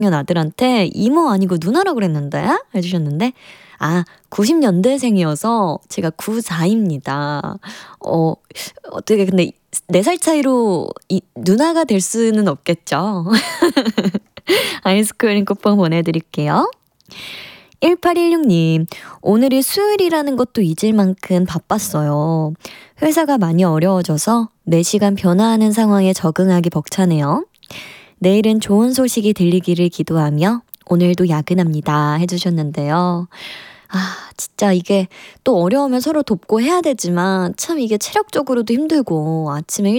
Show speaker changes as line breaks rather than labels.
아들한테 이모 아니고 누나라고 그랬는데? 해주셨는데, 아, 90년대생이어서 제가 94입니다. 어떻게 근데 4살 차이로 누나가 될 수는 없겠죠. 아이스크림 쿠폰 보내드릴게요. 1816님, 오늘이 수요일이라는 것도 잊을 만큼 바빴어요. 회사가 많이 어려워져서 매시간 변화하는 상황에 적응하기 벅차네요. 내일은 좋은 소식이 들리기를 기도하며 오늘도 야근합니다. 해주셨는데요. 아, 진짜 이게 또 어려우면 서로 돕고 해야 되지만 참 이게 체력적으로도 힘들고 아침에